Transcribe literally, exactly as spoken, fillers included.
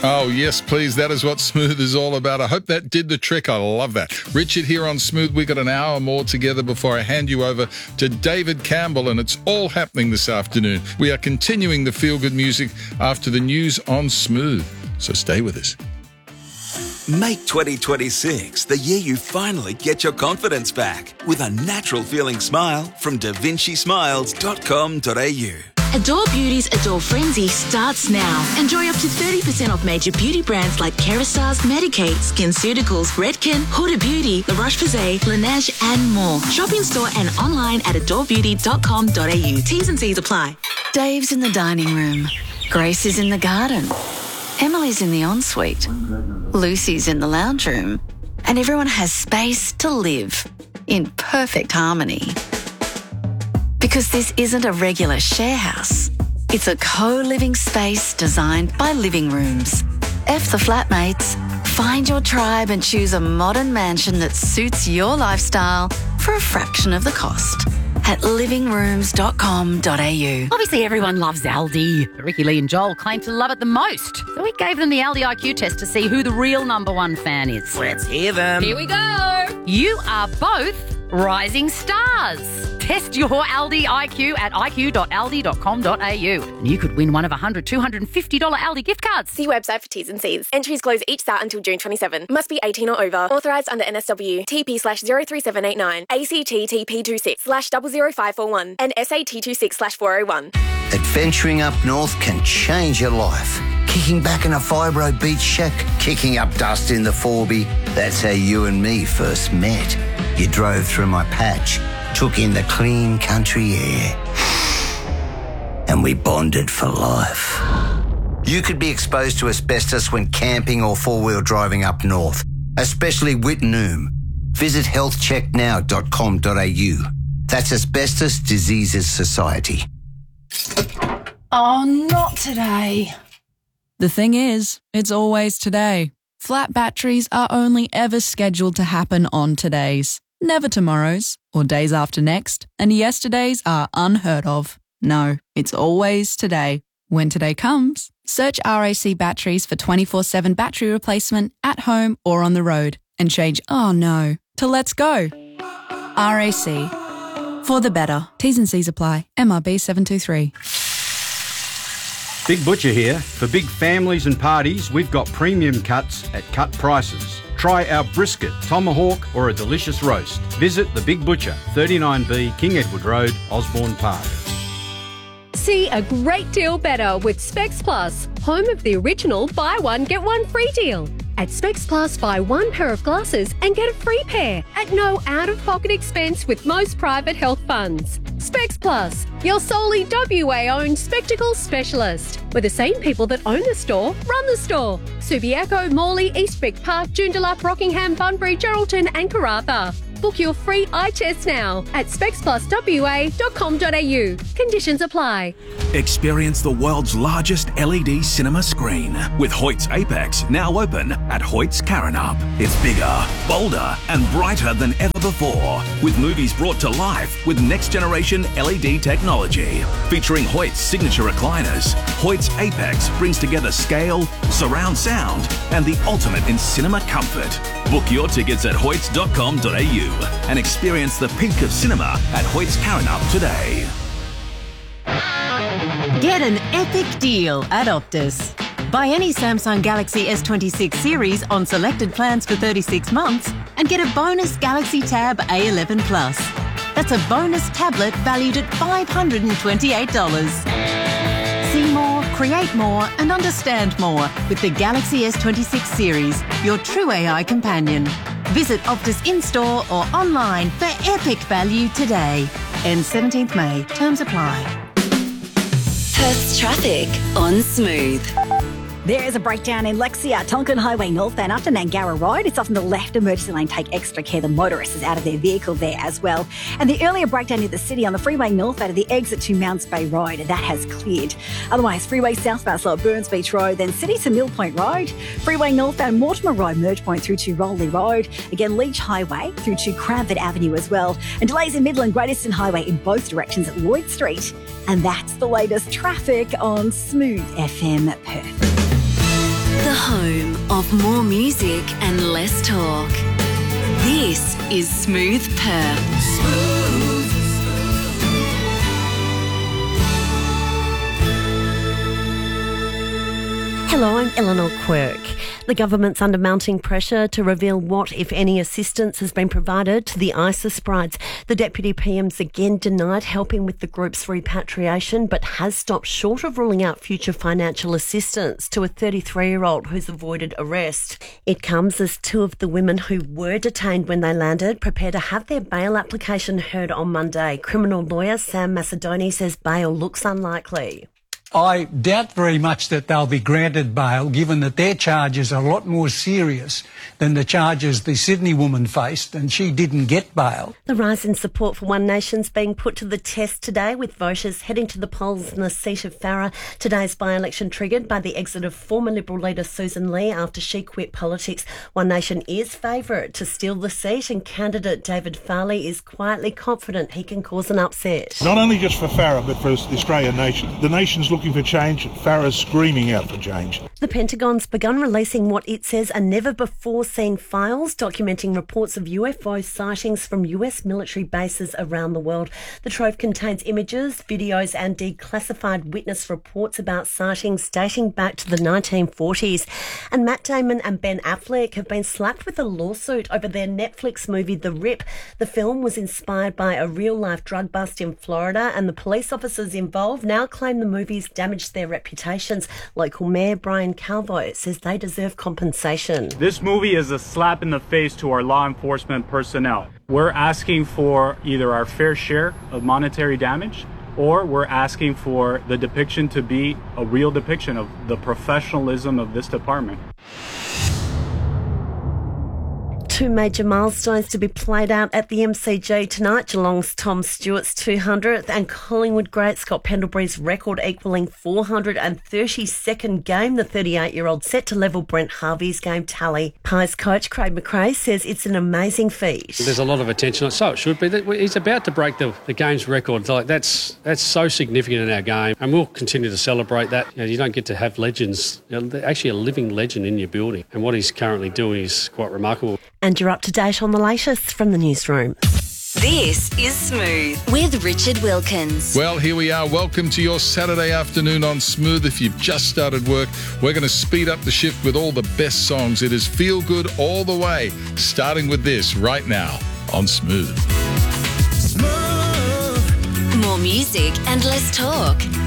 Oh, yes, please. That is what Smooth is all about. I hope that did the trick. I love that. Richard here on Smooth. We got an hour more together before I hand you over to David Campbell, and it's all happening this afternoon. We are continuing the feel-good music after the news on Smooth. So stay with us. Make twenty twenty-six the year you finally get your confidence back with a natural-feeling smile from da vinci smiles dot com dot a u. Adore Beauty's Adore Frenzy starts now. Enjoy up to thirty percent off major beauty brands like Kerastase, Medik8, SkinCeuticals, Redken, Huda Beauty, La Roche-Posay, Laneige and more. Shop in store and online at adore beauty dot com dot a u. T's and C's apply. Dave's in the dining room. Grace is in the garden. Emily's in the ensuite. Lucy's in the lounge room. And everyone has space to live in perfect harmony. Because this isn't a regular share house. It's a co-living space designed by Living Rooms. F the flatmates. Find your tribe and choose a modern mansion that suits your lifestyle for a fraction of the cost at living rooms dot com dot a u. Obviously, everyone loves Aldi. But Ricky, Lee and Joel claim to love it the most. So we gave them the Aldi I Q test to see who the real number one fan is. Let's hear them. Here we go. You are both rising stars. Test your Aldi I Q at i q dot aldi dot com dot a u. And you could win one of one hundred, two hundred fifty dollars Aldi gift cards. See website for T's and C's. Entries close each start until June twenty-seventh. Must be eighteen or over. Authorised under N S W. T P slash zero three seven eight nine. A C T T P two six slash zero zero five four one. And S A T two six slash four oh one. Adventuring up north can change your life. Kicking back in a fibro beach shack, kicking up dust in the Forby. That's how you and me first met. You drove through my patch, took in the clean country air, and we bonded for life. You could be exposed to asbestos when camping or four-wheel driving up north, especially Wittenoom. Visit health check now dot com dot a u. That's Asbestos Diseases Society. Oh, not today. The thing is, it's always today. Flat batteries are only ever scheduled to happen on todays, never tomorrows or days after next, and yesterdays are unheard of. No, it's always today. When today comes, search R A C Batteries for twenty-four seven battery replacement at home or on the road and change "oh no" to "let's go." R A C. For the better. T's and C's apply. M R B seven two three. Big Butcher here. For big families and parties, we've got premium cuts at cut prices. Try our brisket, tomahawk or a delicious roast. Visit The Big Butcher, thirty-nine B King Edward Road, Osborne Park. See a great deal better with Specs Plus, home of the original buy one, get one free deal. At Specs Plus, buy one pair of glasses and get a free pair at no out-of-pocket expense with most private health funds. Specs Plus, your solely W A-owned spectacles specialist. With the same people that own the store, run the store. Subiaco, Morley, Eastwick Park, Joondalup, Rockingham, Bunbury, Geraldton and Karratha. Book your free eye test now at specs plus w a dot com dot a u. Conditions apply. Experience the world's largest L E D cinema screen with Hoyt's Apex now open at Hoyt's Karrinyup. It's bigger, bolder and brighter than ever before, with movies brought to life with next generation L E D technology. Featuring Hoyt's signature recliners, Hoyt's Apex brings together scale, surround sound and the ultimate in cinema comfort. Book your tickets at hoyts dot com dot a u and experience the peak of cinema at Hoyt's Karrinyup today. Get an epic deal at Optus. Buy any Samsung Galaxy S twenty-six series on selected plans for thirty-six months and get a bonus Galaxy Tab A eleven Plus. That's a bonus tablet valued at five hundred twenty-eight dollars. See more, create more and understand more with the Galaxy S twenty-six series, your true A I companion. Visit Optus in-store or online for epic value today. Ends seventeenth May. Terms apply. Perth's traffic on Smooth. There is a breakdown in Lexia, Tonkin Highway northbound after Nangara Road. It's off in the left emergency lane. Take extra care. The motorist is out of their vehicle there as well. And the earlier breakdown in the city on the freeway northbound at the exit to Mounts Bay Road. That has cleared. Otherwise, freeway southbound slow at Burns Beach Road, then City to Mill Point Road. Freeway northbound Mortimer Road, merge point through to Rowley Road. Again, Leach Highway through to Cranford Avenue as well. And delays in Midland Great Eastern Highway in both directions at Lloyd Street. And that's the latest traffic on Smooth F M Perth. The home of more music and less talk. This is Smooth Perth. Smooth. Hello, I'm Eleanor Quirk. The government's under mounting pressure to reveal what, if any, assistance has been provided to the ISIS brides. The Deputy P M's again denied helping with the group's repatriation, but has stopped short of ruling out future financial assistance to a thirty-three-year-old who's avoided arrest. It comes as two of the women who were detained when they landed prepare to have their bail application heard on Monday. Criminal lawyer Sam Macedoni says bail looks unlikely. I doubt very much that they'll be granted bail, given that their charges are a lot more serious than the charges the Sydney woman faced, and she didn't get bail. The rise in support for One Nation's being put to the test today, with voters heading to the polls in the seat of Farrer. Today's by-election triggered by the exit of former Liberal leader Susan Lee after she quit politics. One Nation is favourite to steal the seat, and candidate David Farley is quietly confident he can cause an upset. Not only just for Farrer, but for the Australian nation. The nation's looking for change. Farrer's screaming out for change. The Pentagon's begun releasing what it says are never-before-seen files documenting reports of U F O sightings from U S military bases around the world. The trove contains images, videos and declassified witness reports about sightings dating back to the nineteen forties. And Matt Damon and Ben Affleck have been slapped with a lawsuit over their Netflix movie The Rip. The film was inspired by a real-life drug bust in Florida, and the police officers involved now claim the movie's damaged their reputations. Local Mayor Brian Calvo says they deserve compensation. This movie is a slap in the face to our law enforcement personnel. We're asking for either our fair share of monetary damage, or we're asking for the depiction to be a real depiction of the professionalism of this department. Two major milestones to be played out at the M C G tonight. Geelong's Tom Stewart's two hundredth and Collingwood great Scott Pendlebury's record equalling four hundred thirty-second game. The thirty-eight-year-old set to level Brent Harvey's game tally. Pies coach Craig McRae says it's an amazing feat. There's a lot of attention, so it should be. He's about to break the, the game's record. Like that's that's so significant in our game, and we'll continue to celebrate that. You know, you don't get to have legends, you know, actually a living legend in your building, and what he's currently doing is quite remarkable. And you're up to date on the latest from the newsroom. This is Smooth with Richard Wilkins. Well, here we are. Welcome to your Saturday afternoon on Smooth. If you've just started work, we're going to speed up the shift with all the best songs. It is feel good all the way, starting with this right now on Smooth. Smooth. More music and less talk.